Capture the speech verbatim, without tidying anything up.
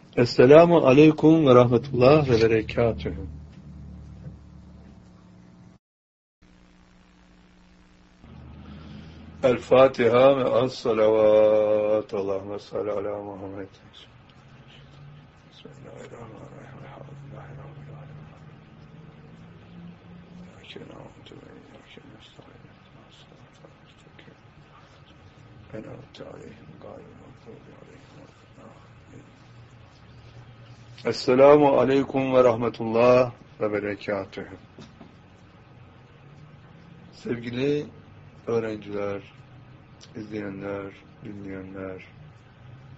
Esselamu aleyküm ve rahmetullah ve berekatühü. El Fatiha ve as-salavat. Allahümme salli ala Muhammed. Bismillahirrahmanirrahim. Elhamdülillahi Rabbil alemin. Yâkâ nâ'budu ve yâkâ nestaîn. En'amte aleyhim gâyril mağdûbi aleyhim ve lâddâllîn. Esselamu aleyküm ve rahmetullah ve berekatühü. Sevgili öğrenciler, izleyenler, dinleyenler,